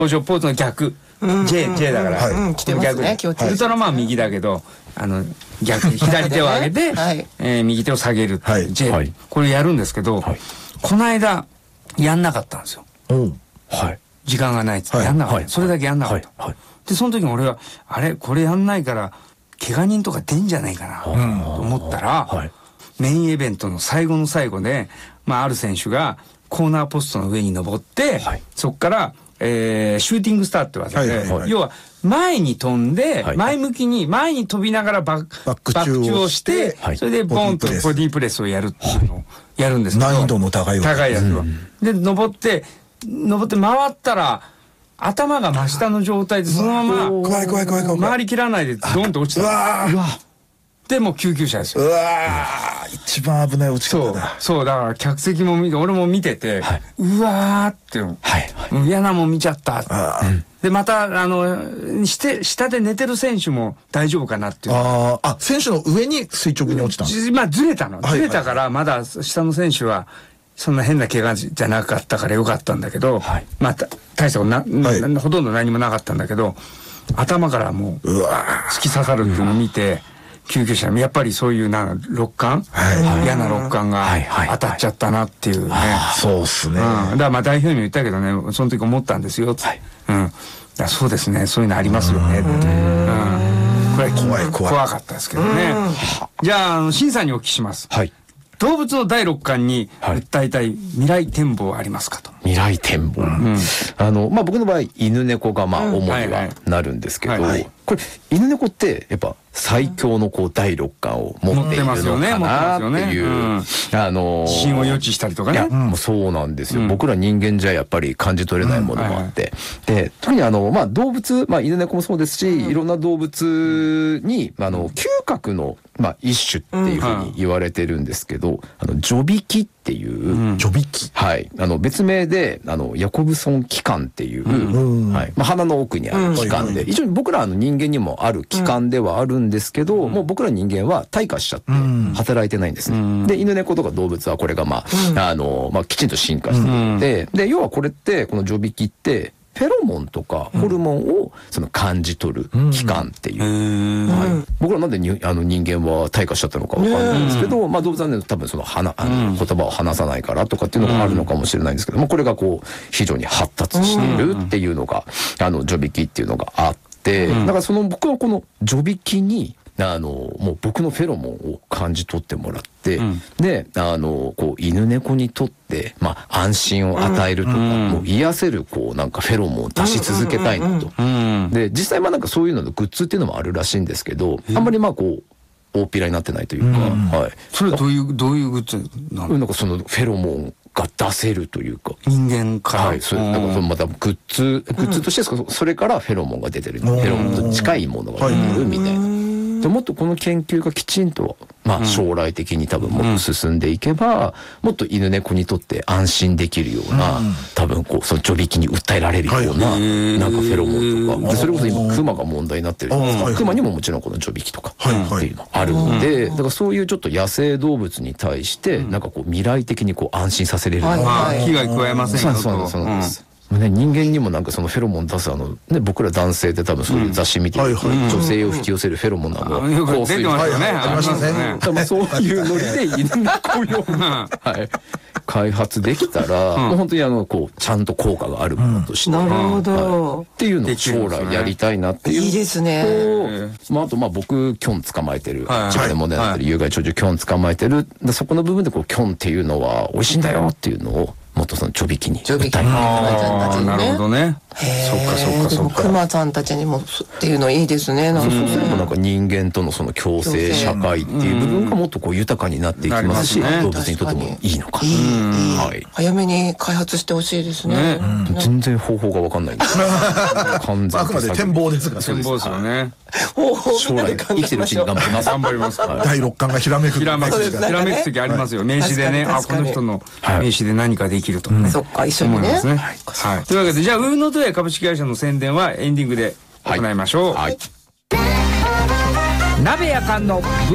登場ポーズの逆、J だから、 来てますね、気をつけて。 ウルトラマン右だけど、逆に左手を上げて、右手を下げるっていう J、これやるんですけど、この間やんなかったんですよ。時間がないっつってやんなかった。それだけやんなかった。で、その時に俺は、あれこれやんないから、怪我人とか出んじゃないかな、と思ったら、メインイベントの最後の最後で、ある選手がコーナーポストの上に登って、そこから、シューティングスターって技で、要は前に飛んで、前向きに前に飛びながらバック宙をして、それでボンとボディープレスをやるっていうのをやるんですけど、 難易度の高いやつは。で、登って回ったら、頭が真下の状態でそのまま回りきらないでドンと落ちた。でもう救急車ですよ。 一番危ない落ち方だ。 そうだから客席も見て、俺も見てて、うわーって嫌なもん見ちゃった。でまた下で寝てる選手も大丈夫かなっていう。 選手の上に垂直に落ちた。 ずれたの。ずれたからまだ下の選手はそんな変な怪我じゃなかったからよかったんだけど、大したことほとんど何もなかったんだけど、頭からもう突き刺さるっていうのを見て。救急車やっぱりそういう肋間、嫌な肋間が当たっちゃったなっていうね。 そうっすね。 だから代表にも言ったけどね、その時思ったんですよ。そうですね、そういうのありますよねって。これ怖かったですけどね。じゃあ審査にお聞きします。動物の第6巻に訴えたい未来展望はありますかと。 未来展望。僕の場合犬猫が主にはなるんですけど、これ犬猫ってやっぱ最強の第6巻を持っているのかなっていう、 地震を予知したりとかね。 もうそうなんですよ。僕ら人間じゃやっぱり感じ取れないものもあって、で特に動物、犬猫もそうですし、いろんな動物に嗅覚の一種っていうふうに言われてるんですけど、ジョビキっていう、別名でヤコブソン器官っていう、鼻の奥にある器官で、一応僕ら人間にもある器官ではあるんですけど、もう僕ら人間は退化しちゃって働いてないんですね。で犬猫とか動物はこれがきちんと進化していて、で要はこれってこのジョビキってフェロモンとかホルモンを感じ取る器官っていう、僕らなんで人間は退化しちゃったのかわかんないんですけど、動物はね多分言葉を話さないからとかっていうのがあるのかもしれないんですけど、これが非常に発達しているっていうのがジョビキっていうのがあって、だから僕はこのジョビキにもう僕のフェロモンを感じ取ってもらって、で犬猫にとって安心を与えるとか、もう癒せるフェロモンを出し続けたいなと。で実際そういうののグッズっていうのもあるらしいんですけど、あんまり大っぴらになってないというか、 それはどういうグッズなの？ そのフェロモンが出せるというか、 人間からまたグッズとしてそれからフェロモンが出てる、フェロモンと近いものが出てるみたいな。でもっとこの研究がきちんと将来的に多分もっと進んでいけば、もっと犬猫にとって安心できるような、多分そのジョビキに訴えられるようなフェロモンとか、それこそ今クマが問題になってるじゃないですか。クマにももちろんこのジョビキとかっていうのあるので、だからそういうちょっと野生動物に対して未来的に安心させれるような、 危害加えませんよと。 そうです。人間にもそのフェロモン出す僕ら男性って多分そういう雑誌見てる女性を引き寄せるフェロモンなの香水とかね、 ありましたね。 そういうノリで犬猫用の開発できたら、もう本当にちゃんと効果があるものとして、 なるほどっていうのを将来やりたいなっていう。 いいですね。 あと僕キョン捕まえてる、千葉で問題になってる有害鳥獣キョン捕まえてる、そこの部分でキョンっていうのは美味しいんだよっていうのをもっとジョビキに訴える。 なるほどね。 でもクマさんたちにもっていうのいいですね。 そうすれば人間との共生社会っていう部分がもっと豊かになっていきますし、動物にとってもいいのかな。 早めに開発してほしいですね。 全然方法が分かんないんです。完全あくまで展望ですから。 展望ですよね。 将来生きてるうちに頑張ります。 頑張ります。 第6巻がひらめく時ありますよ。名刺でね、この人の名刺で何かできるとかね。 そっか、一緒にね。 というわけで、じゃあウーノトヤ株式会社の宣伝はエンディングで行いましょう。鍋やかんの